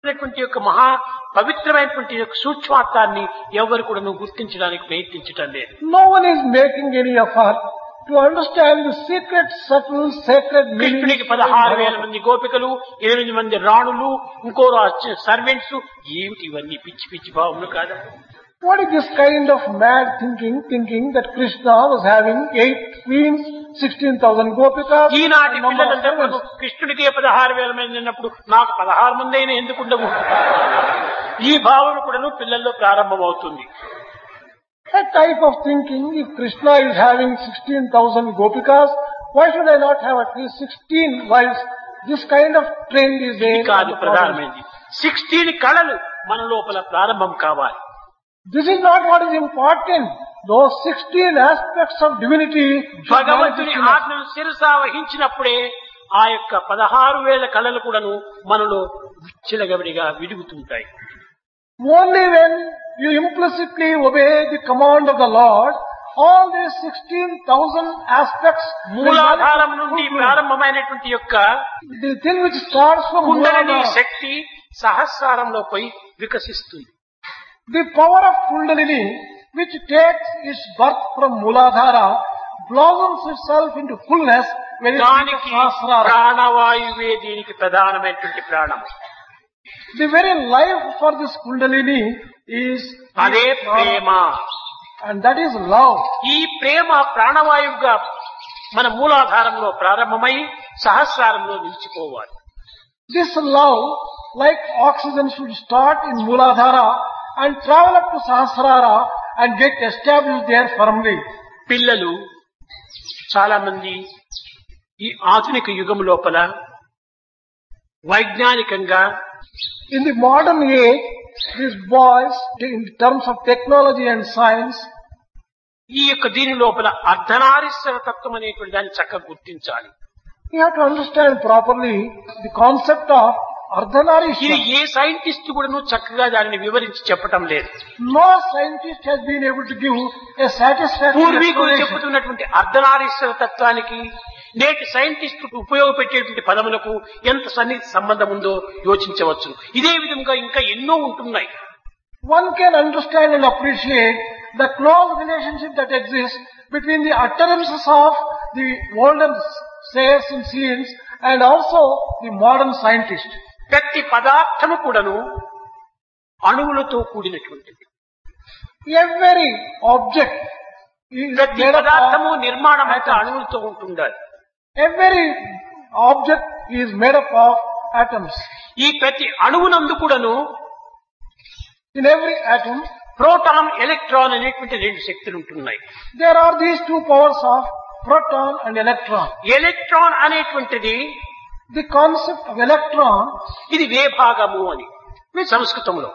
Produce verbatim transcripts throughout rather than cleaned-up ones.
అనేటువంటి యొక్క మహా పవిత్రమైనటువంటి యొక్క సూక్ష్మార్థాన్ని ఎవరు కూడా గుర్తించడానికి ప్రయత్నించటం లేదు. No one is making any effort to understand the secret, subtle, sacred meaning. కృష్ణునికి పదహారు వేల మంది గోపికలు, ఎనిమిది మంది రాణులు, ఇంకో సర్వెంట్స్, ఏమిటి ఇవన్నీ పిచ్చి పిచ్చి భావములు కాదా? What is this kind of mad thinking, thinking that Krishna was having eight queens, sixteen thousand gopikas? ఈనాటి పిల్లలందరూ కృష్ణుడికి పదహారు వేల మంది ఉన్నప్పుడు నాకు పదహారు మంది అయినా ఎందుకు ఉండవు? ఈ భావన కూడా పిల్లల్లో ప్రారంభమవుతుంది. That type of thinking, if Krishna is having sixteen thousand gopikas, why should I not have at least sixteen wives? This kind of trend is there. కాదు ప్రధానమైనది. సిక్స్టీన్ కళలు మన లోపల ప్రారంభం కావాలి. This is not what is important. Those sixteen aspects of divinity. భగవంతుని ఆజ్ఞను శిరసా వహించినప్పుడే ఆ యొక్క పదహారు వేల కళలు కూడాను మనలో విచ్చలగబడిగా విడుగుతుంటాయి. Only when you implicitly obey the command of the Lord, all these sixteen thousand aspects, మూలాధారం నుండి ప్రారంభమైనటువంటి యొక్క the thing which starts from kundalini Muladhara, శక్తి సహస్రారంలో పోయి వికసిస్తుంది. the power of Kundalini, which takes its birth from Muladhara, blossoms itself into fullness when it దానికి reaches Sahasrara. ప్రాణవాయువే దీనికి ప్రధానమైనటువంటి ప్రాణం. The very life for this Kundalini is అదే ప్రేమ. and that is love. ఈ ప్రేమ ప్రాణవాయువుగా మన మూలాధారంలో ప్రారంభమై సహస్రారంలో నిలిచిపోవాలి. This love, like oxygen, should start in Muladhara and travel up to Sahasrara and get established there firmly. పిల్లలు చాలా మంది ఈ ఆధునిక యుగం లోపల వైజ్ఞానికంగా In the modern age, these boys, in terms of technology and science, ఈ యొక్క దీని లోపల అర్ధనారీశ్వర తత్వం అనేటువంటి దాన్ని చక్కగా గుర్తించాలి. you have to understand properly the concept of ఇది Ardhanarishwara. ఏ సైంటిస్ట్ కూడా చక్కగా దానిని వివరించి చెప్పటం లేదు. No scientist has been able to give a satisfactory పూర్వీకులు explanation. చెప్పుతున్నటువంటి అర్ధనారీశ్వర తత్వానికి నేటి సైంటిస్టుకు ఉపయోగపెట్టేటువంటి పదములకు ఎంత సన్నిహిత సంబంధం ఉందో యోచించవచ్చు. ఇదే విధంగా ఇంకా ఎన్నో ఉంటున్నాయి. One can understand and appreciate the close relationship that exists between the utterances of the olden sayers and sayings and also the modern scientist. ప్రతి పదార్థము కూడాను అణువులతో కూడినటువంటిది. Every object is ప్రతి made up పదార్థము of నిర్మాణం అంతా atoms. అణువులతో ఉంటుండాలి. Every object is made up of atoms. ఈ ప్రతి అణువునందు కూడాను In every atom, proton, electron అనేటువంటి రెండు శక్తులు ఉంటున్నాయి. there are these two powers of proton and electron. Electron అనేటువంటిది The concept of electron, ఇది వేభాగము అని సంస్కృతంలో.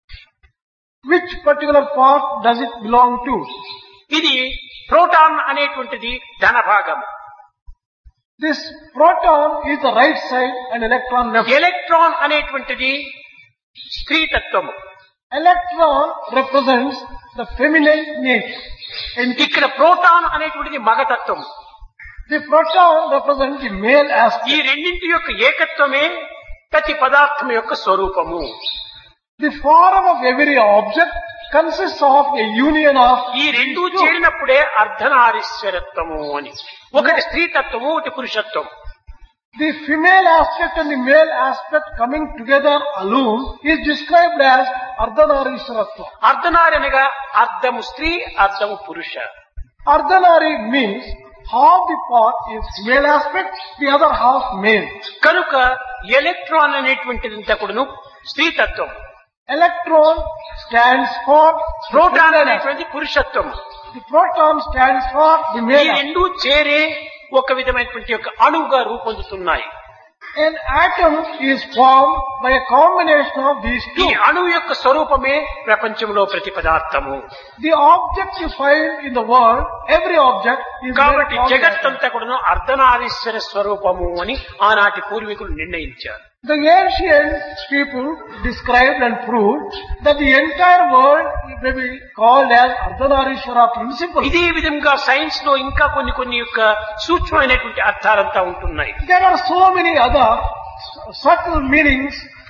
which particular part does it belong to? ఇది ప్రోటాన్ అనేటువంటిది ధనభాగము. This proton is the right side and electron left. Electron అనేటువంటిది స్త్రీతత్వము. Electron represents the feminine nature. And ఇక్కడ proton అనేటువంటిది మగతత్వం. the proton represents the male ఈ aspect. రెండింటి యొక్క ఏకత్వమే ప్రతి పదార్థం యొక్క స్వరూపము. The form of every object consists of a union of ఈ రెండు చేరినప్పుడే అర్ధనారీశ్వరత్వము అని. ఒకటి స్త్రీతత్వము, ఒకటి పురుషత్వం. the female aspect and the male aspect coming together alone is described as Ardhanarishwaratva. అర్ధనారి అనగా అర్ధము స్త్రీ, అర్ధము పురుష. Ardhanari means half the part is male aspect, the other half male. కనుక ఎలక్ట్రాన్ అనేటువంటిదంతా కూడాను స్త్రీతత్వం. Electron stands for proton feminine aspect. అనేటువంటి పురుషత్వం. The proton stands for the ఈ male aspect. రెండు చేరే ఒక విధమైనటువంటి యొక్క అణువుగా రూపొందుతున్నాయి. An atom is formed by a combination of these ఈ two. అణువు యొక్క స్వరూపమే ప్రపంచంలో ప్రతి పదార్థము. The object you find in the world, every object is made కాబట్టి of atoms. జగత్తంతా కూడాను అర్ధనారీశ్వర స్వరూపము అని ఆనాటి పూర్వీకులు నిర్ణయించారు. The ancient people described and proved that the entire world may be called as Ardhanarishwara principle. ఇదే విధంగా సైన్స్ లో ఇంకా కొన్ని కొన్ని యొక్క సూక్ష్మమైనటువంటి అర్థాలంతా ఉంటున్నాయి. There are so many other subtle meanings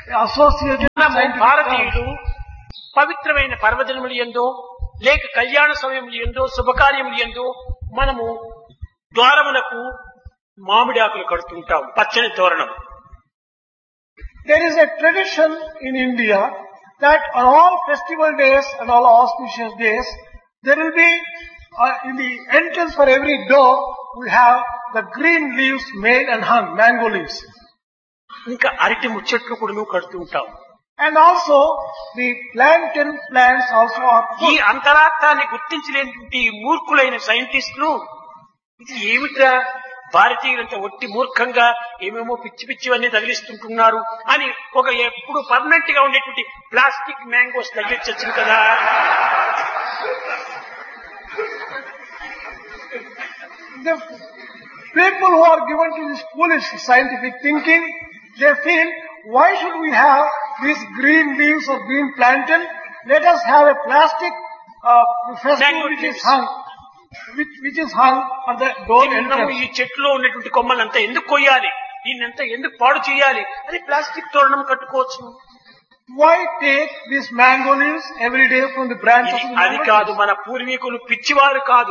associated with మనము scientific భారతీయులు terms. పవిత్రమైన పర్వదినములు ఎందో లేక కళ్యాణ సమయములు ఎందో శుభకార్యములు ఎందో మనము ద్వారములకు మామిడి ఆకులు కడుతుంటాం, పచ్చని తోరణం. There is a tradition in India that on all festival days and all auspicious days, there will be, uh, in the entrance for every door, we have the green leaves made and hung, mango leaves. ఇంకా అరటి ముచ్చట్లు కూడా కడుతూ ఉంటాం. And also, the plantain plants also are ఈ put. అంతరార్థాన్ని గుర్తించలేనటువంటి ఈ మూర్ఖులైన సైంటిస్టులు ఇది ఏమిట్రా భారతీయులంతా ఒట్టి మూర్ఖంగా ఏమేమో పిచ్చి పిచ్చివన్నీ తగిలిస్తుంటున్నారు అని ఒక ఎప్పుడు పర్మనెంట్ గా ఉండేటువంటి ప్లాస్టిక్ మ్యాంగోస్ తగిలించచ్చు కదా. The people who are given to this foolish scientific thinking, they feel, why should we have these green leaves or green plantain? Let us have a plastic uh, festival Mango which is leaves. hung, which, which is hung at the door మనము entrance. ఈ చెట్టులో ఉన్నటువంటి కొమ్మలంతా ఎందుకు కొయ్యాలి, దీన్నంతా ఎందుకు పాడు చేయాలి అని ప్లాస్టిక్ తోరణం కట్టుకోవచ్చు. Why take these mango leaves every day from the branches ఇది of the అది mango కాదు, trees? మన పూర్వీకులు పిచ్చివారు కాదు,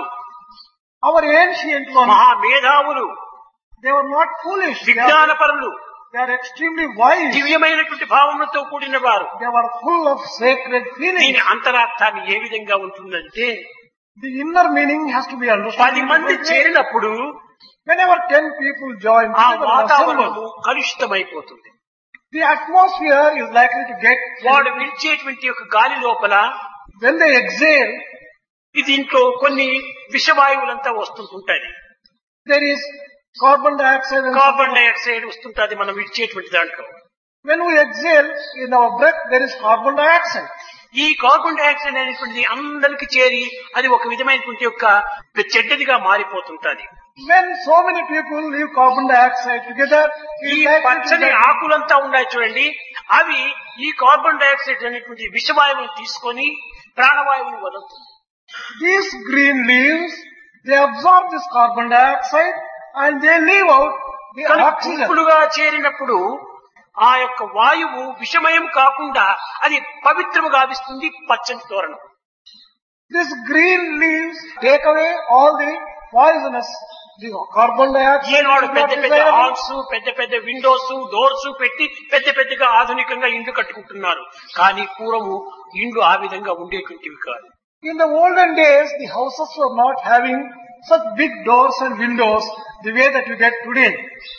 Our ancient ones, మహా మేధావులు, they were not foolish. They are, విజ్ఞానపరులు, they are extremely wise. దివ్యమైనటువంటి భావములతో కూడిన వారు. They were full of sacred దీని feelings. అంతరార్థాన్ని ఏ విధంగా ఉంటుందంటే, The inner meaning has to be understood. పది in మంది different ways. చేరినప్పుడు Whenever ten people join ఆ together and వాతావరణము assemble, కలుషితమైపోతుంది. the atmosphere is likely to get, వాడు విడిచేటువంటి యొక్క గాలి లోపల when they exhale, ఇది ఇంట్లో కొన్ని విషవాయువులంతా వస్తుంటుంటాయి. there is carbon dioxide and carbon dioxide వస్తుంటది మనం విడిచేటువంటి దాంట్లో. when we exhale in our breath, there is carbon dioxide. ఈ కార్బన్ డైఆక్సైడ్ అనేటువంటిది అందరికి చేరి అది ఒక విధమైనటువంటి యొక్క చెడ్డదిగా మారిపోతుంటది. When so many people leave carbon dioxide together, it ఈ is likely to పచ్చని get- ఆకులంతా ఉన్నాయి చూడండి, అవి ఈ కార్బన్ డైఆక్సైడ్ అనేటువంటి విషవాయువును తీసుకొని ప్రాణవాయువుని వదులుతుంది. these green leaves, they absorb this carbon dioxide and they leave out the కానీ oxygen. గుంపులుగా చేరినప్పుడు ఆ యొక్క వాయువు విషమయం కాకుండా అది పవిత్రము గావిస్తుంది పచ్చని తోరణం. These green leaves take away all the poisonous, the carbon dioxide. Eenadu is పెద్ద not పెద్ద desirable. హాల్స్, పెద్ద పెద్ద విండోస్, డోర్స్ పెట్టి పెద్ద పెద్దగా ఆధునికంగా ఇండ్లు కట్టుకుంటున్నారు. కానీ పూర్వము ఇండ్లు ఆ విధంగా ఉండేటువంటివి కాదు. In the olden days, the houses were not having such big doors and windows the way that you get today.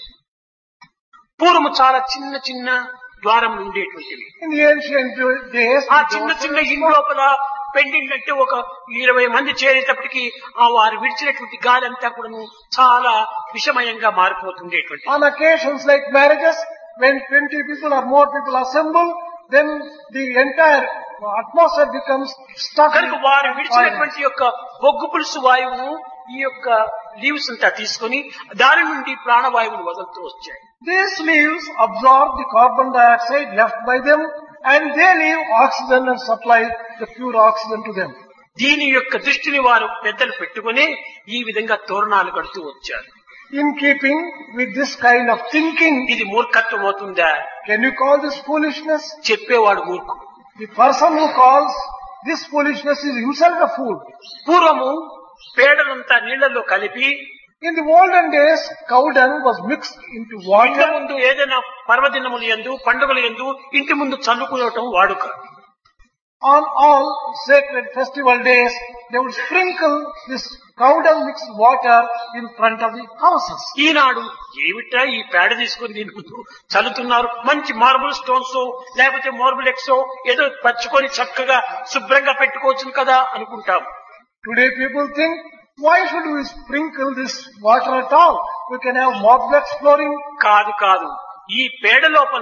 పూర్వము చాలా చిన్న చిన్న ద్వారం ఉండేటువంటివి. In the ancient days, ఆ the చిన్న doors చిన్న were ఇండ్ల లోపల పెండిందంటే ఒక ఇరవై మంది చేరేటప్పటికి ఆ వారు విడిచినటువంటి గాలి అంతా కూడాను చాలా విషమయంగా మారిపోతుండేటువంటి. on occasions like marriages, when twenty people or more people assemble, then the entire atmosphere becomes stuck కనుక with వారు poison. విడిచినటువంటి యొక్క బొగ్గు పులుసు వాయువును ఈ యొక్క లీవ్స్ అంతా తీసుకొని దాని నుండి ప్రాణవాయువును వదులుతూ వచ్చాయి. These leaves absorb the carbon dioxide left by them and they leave oxygen and supply the pure oxygen to them. దీని యొక్క దృష్టిని వారు పెద్దలు పెట్టుకుని ఈ విధంగా తోరణాలు కడుతూ వచ్చారు. In keeping with this kind of thinking, ఇది మూర్ఖత్వం అవుతుందా? can you call this foolishness? చెప్పేవాడు మూర్ఖుడు. The person who calls this foolishness is himself a fool. పూర్వము పేడలంతా నీళ్లలో కలిపి In the olden days, cow dung was mixed into ఇంటి water. ముందు ఏదైనా పర్వదినములు యందు పండుగల యందు ఇంటి ముందు చల్లుకోవటం వాడుక. On all sacred festival days, they would sprinkle this cow dung mixed water in front of the houses. ఈనాడు ఏమిటా ఈ పేడ తీసుకుని దీని ముందు చల్లుతున్నారు, మంచి మార్బుల్ స్టోన్స్ లేకపోతే మార్బుల్ ఎక్సో ఏదో పచ్చుకొని చక్కగా శుభ్రంగా పెట్టుకోవచ్చు కదా అనుకుంటాం. Today people think, why should we sprinkle this water at all? We can have marble flooring. కాదు కాదు, ఈ పేడ లోపల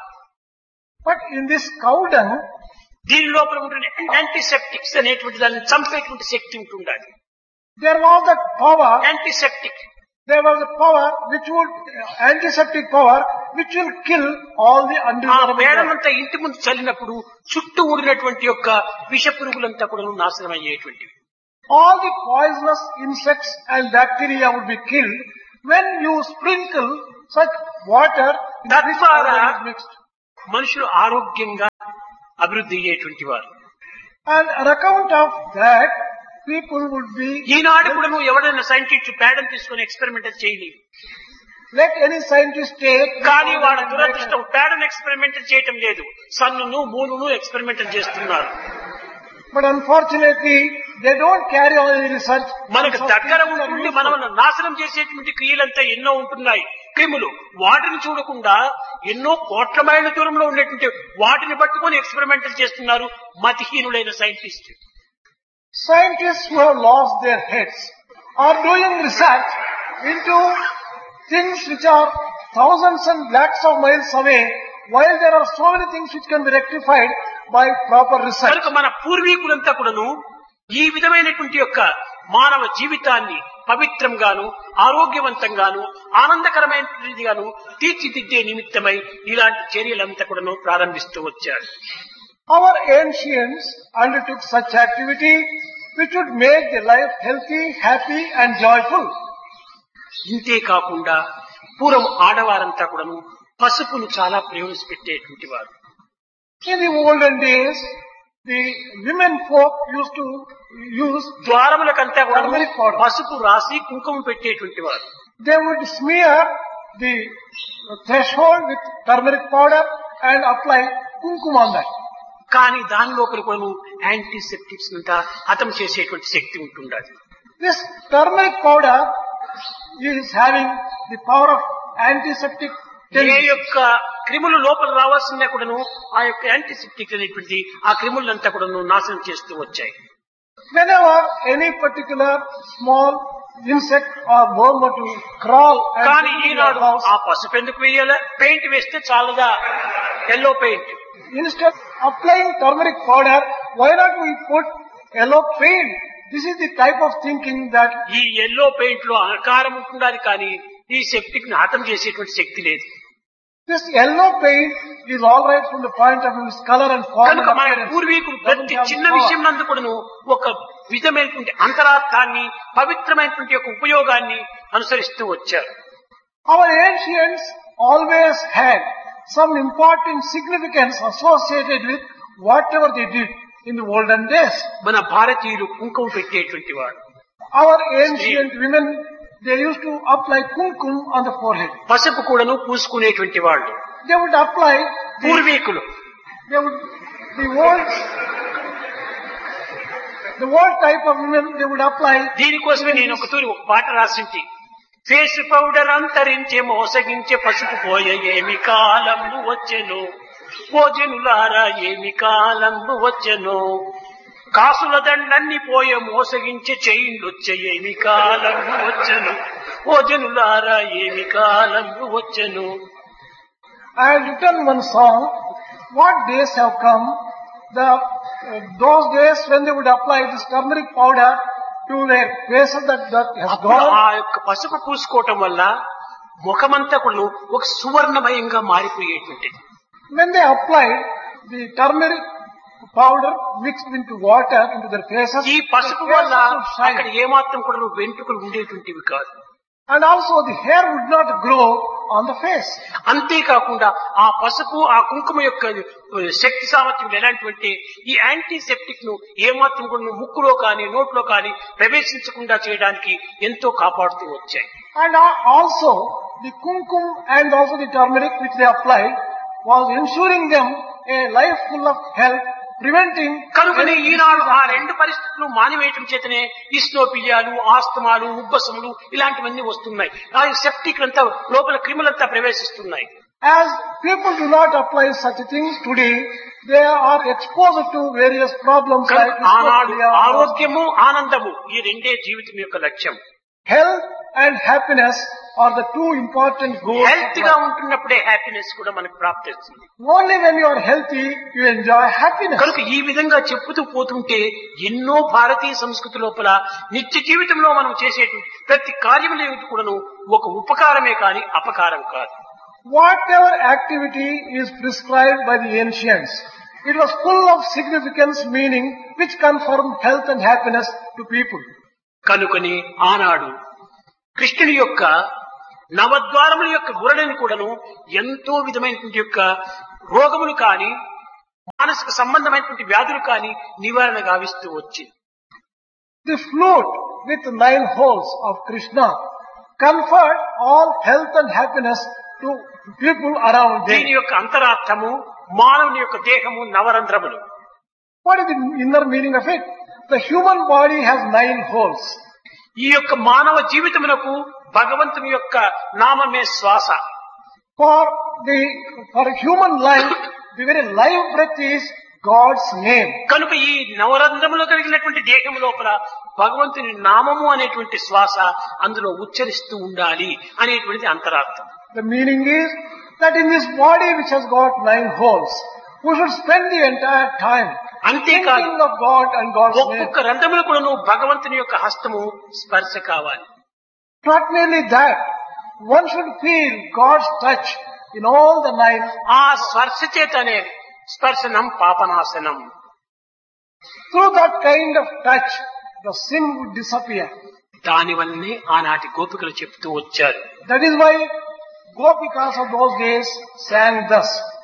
But in this cow dung, దీని లోపల ఉంటున్న యాంటీసెప్టిక్స్ అనేటువంటి దాన్ని చంపేటువంటి శక్తి ఉంటుండాలి. there was that power, antiseptic there was a power which would, antiseptic power, which will kill all the ఆ undesirable germs. పేడమంతా ఇంటి ముందు చల్లినప్పుడు చుట్టూ ఊడినటువంటి యొక్క విష పురుగులంతా కూడా నాశనం అయ్యేటువంటివి. All the poisonous insects and bacteria would be killed when you sprinkle such water in which తద్వారా poison is mixed. మనుషులు ఆరోగ్యంగా అభివృద్ధి అయ్యేటువంటి వారు. And on account of that, people would be... ఈనాడు కూడా నువ్వు ఎవరైనా సైంటిస్ట్ పేడను తీసుకుని ఎక్స్పెరిమెంట్ చేయలేదు. Let any scientist take... కానీ వాళ్ళ దురదృష్టం పేడను ఎక్స్పెరిమెంట్ చేయటం లేదు, సన్నును మూనును ఎక్స్పెరిమెంట్ చేస్తున్నారు. But unfortunately, they don't carry on any research. మనకు దగ్గర ఉంటుండి మనల్ని నాశనం చేసేటువంటి క్రియలంతా ఎన్నో ఉంటున్నాయి. క్రిములు వాటిని చూడకుండా ఎన్నో కోట్ల మైళ్ళ దూరంలో ఉండేటువంటి వాటిని పట్టుకొని ఎక్స్పెరిమెంటల్ చేస్తున్నారు మతిహీనులైన scientist. Scientists who have lost their heads are doing research into things which are thousands and lakhs of miles away, while there are so many things which can be rectified by proper research. కనుక మన పూర్వీకులంతా కూడాను ఈ విధమైనటువంటి యొక్క మానవ జీవితాన్ని పవిత్రంగాను ఆరోగ్యవంతంగాను ఆనందకరమైనదిగాను తీర్చిదిద్దే నిమిత్తమై ఇలాంటి చర్యలంతా కూడాను ప్రారంభిస్తూ వచ్చారు. Our ancients undertook such activity which would make their life healthy, happy and joyful. ఇంతే కాకుండా పూర్వం ఆడవారంతా కూడాను పసుపును చాలా ప్రయోజనపెట్టేటువంటి వారు. In the olden days, the women folk used to use ద్వారములకంతా కూడా turmeric powder. పసుపు రాసి కుంకుమ పెట్టేటువంటి వారు. They would smear the threshold with turmeric powder and apply kumkum on that. కానీ దాని లోపల కూడా యాంటీసెప్టిక్స్ అంతా హతం చేసేటువంటి శక్తి ఉంటుండాలి. This turmeric powder is having the power of antiseptic. ఏ యొక్క క్రిములు లోపల రావాల్సిందే కూడాను ఆ యొక్క యాంటీసెప్టిక్ అనేటువంటి ఆ క్రిములంతా కూడాను నాశనం చేస్తూ వచ్చాయి. Whenever any particular small insect or worm were to crawl కానీ and ఈనాడు ఆ పసుపు ఎందుకు వేయాలి? పెయింట్ వేస్తే చాలదా? Yellow paint. instead of applying turmeric powder, why not we put yellow paint? This is the type of thinking that ఈ yellow paint లో ఆకారం ఉంటుండాలి, కానీ ఈ సెప్టిక్ ని హతం చేసేటువంటి శక్తి లేదు. this yellow paint is all right from the point of view of its color and form. కనుక మన పూర్వీకులు ప్రతి చిన్న విషయం నందు కూడాను ఒక విధమైనటువంటి అంతరార్థాన్ని పవిత్రమైనటువంటి యొక్క ఉపయోగాన్ని అనుసరిస్తూ వచ్చారు. Our ancients always had some important significance associated with whatever they did in the olden days. మన భారతీయులు కుంకుమ పెట్టేటువంటి వాడు. Our ancient women, they used to apply kumkum on the forehead. పసుపు కూడాను పూసుకునేటువంటి వాళ్ళు They would apply the, పూర్వీకులు. they would, the old, the old type of women, they would apply. దీనికోసమే నేను ఒక తూరి ఒక పాట రాసింటి. ఫేస్ పౌడర్ అంతరించే మోసగించే పసుపు పోయే ఏమి కాలంబు వచ్చెను, భోజనులారా ఏమి కాలంబు వచ్చెను, కాసుల దండన్ని పోయే మోసగించే చైన్లొచ్చే ఏమి కాలంబు వచ్చెను, భోజనులారా ఏమి కాలంబు వచ్చెను. I had written one song, what days have come, the, uh, those days when they would apply this turmeric powder to their faces that, that has అప్పుడు gone. ఆ యొక్క పసుపు పూసుకోవటం వల్ల ముఖమంతా కూడా ఒక సువర్ణమయంగా మారిపోయేటువంటిది. When they applied the turmeric powder mixed into water into their faces, ఈ పసుపు their వల్ల faces would shine. అక్కడ ఏమాత్రం కూడా వెంట్రుకలు ఉండేటువంటివి కాదు. And also the hair would not grow on the face. అంతేకాకుండా ఆ పసుపు ఆ కుంకుమ యొక్క శక్తి సామర్థ్యం ఎలాంటివంటే ఈ యాంటీసెప్టిక్ ను ఏమాత్రం కూడా ముక్కులో కానీ నోట్లో కానీ ప్రవేశించకుండా చేయడానికి ఎంతో కాపాడుతూ వచ్చాయి. And also the kumkum and also the turmeric which they applied was ensuring them a life full of health, preventing. కనుకనే ఈనాడు ఆ రెండు పరిస్థితులు మానివేయటం చేతనే ఇస్నోపిలియాలు, ఆస్తమాలు, ఉబ్బసములు ఇలాంటివన్నీ వస్తున్నాయి. ఆ సెప్టిక్ అంతా లోపల క్రిములంతా ప్రవేశిస్తున్నాయి. As people do not apply such things today, they are exposed to various problems like ఆనాడు dyspepsia, ఆరోగ్యము ఆనందము ఈ రెండే జీవితం యొక్క లక్ష్యం. health and happiness are the two important goals. Health గా ఉంటున్నప్పుడే హ్యాపీనెస్ కూడా మనకు ప్రాప్తిస్తుంది. Only when you are healthy, you enjoy happiness. కనుక ఈ విధంగా చెప్పుతూ పోతుంటే ఎన్నో భారతీయ సంస్కృతి లోపల నిత్య జీవితంలో మనం చేసేటువంటి ప్రతి కార్యములు కూడాను ఒక ఉపకారమే కాని అపకారం కాదు. Whatever activity is prescribed by the ancients, it was full of significance, meaning, which confirmed health and happiness to people. కనుకని ఆనాడు కృష్ణుని యొక్క నవద్వారముల యొక్క గురడని కూడాను ఎంతో విధమైనటువంటి యొక్క రోగములు కాని మానసిక సంబంధమైనటువంటి వ్యాధులు కాని నివారణ గావిస్తూ వచ్చింది. The flute with nine holes of Krishna conferred all health and happiness to people around them. దీని యొక్క అంతరార్థము మానవుని యొక్క దేహము నవరంధ్రములు. What is the inner meaning of it? The human body has nine holes. ఈ యొక్క మానవ జీవితమునకు భగవంతుని యొక్క నామమే శ్వాస. For the for human life, the very life breath is God's name. కనుక ఈ నవరంధ్రములు కలిగినటువంటి దేహం లోపల భగవంతుని నామము అనేటువంటి శ్వాస అందులో ఉచ్చరిస్తూ ఉండాలి అనేటువంటిది అంతరార్థం. The meaning is that in this body which has got nine holes, we should spend the entire time అంతేకాదు thinking of God and God's name. ఒక్కొక్క రంధ్రములు కూడా నువ్వు భగవంతుని యొక్క హస్తము స్పర్శ కావాలి. Not merely that, one should feel God's touch in all the nine. ఆ స్పర్శ చేతనే స్పర్శనం పాపనాశనం. Through that kind of touch, the sin would disappear. దానివల్లనే ఆనాటి గోపికలు చెప్తూ వచ్చారు. That is why Gopikas of those days sang thus.